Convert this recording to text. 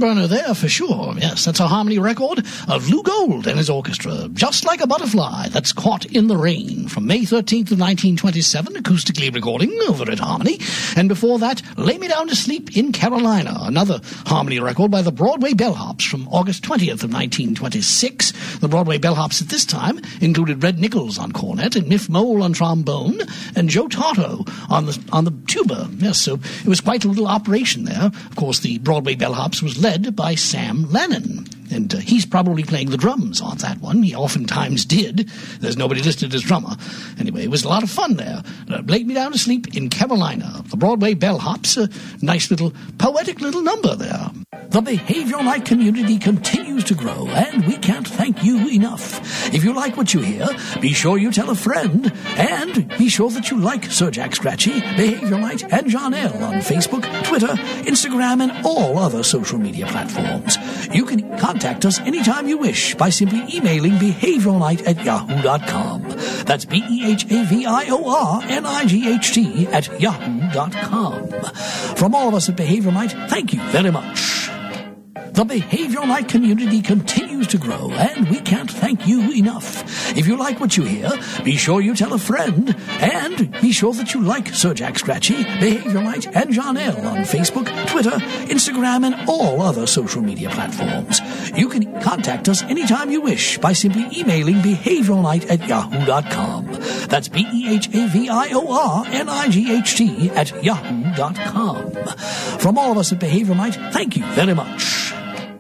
burner there for sure. Yes, that's a harmony record of Lou Gold and his orchestra. Just Like a Butterfly, that's Caught in the Rain, from May 13th of 1927, acoustically recording over at Harmony. And before that, Lay Me Down to Sleep in Carolina, another harmony record by the Broadway Bellhops from August 20th of 1926. The Broadway Bellhops at this time included Red Nichols on cornet and Miff Mole on trombone and Joe Tarto on the tuba. Yes, so it was quite a little operation there. Of course, the Broadway Bellhops was led by Sam Lennon, and he's probably playing the drums on that one. He oftentimes did. There's nobody listed as drummer. Anyway, it was a lot of fun there. Lay Me Down to Sleep in Carolina. The Broadway Bellhops, a nice little poetic little number there. The Behavioral Night community continues to grow, and we can't thank you enough. If you like what you hear, be sure you tell a friend, and be sure that you like Sir Jack Scratchy, Behavioral Night, and John L. on Facebook, Twitter, Instagram, and all other social media platforms. You can contact us anytime you wish by simply emailing behavioralnight@yahoo.com. That's behaviornight@yahoo.com. From all of us at Behavioral Night, thank you very much. The Behavioral Night community continues to grow, and we can't thank you enough. If you like what you hear, be sure you tell a friend, and be sure that you like Sir Jack Scratchy, Behavioral Night, and John L. on Facebook, Twitter, Instagram, and all other social media platforms. You can contact us anytime you wish by simply emailing behavioralnight@yahoo.com. That's behaviornight@yahoo.com. From all of us at Behavioral Night, thank you very much.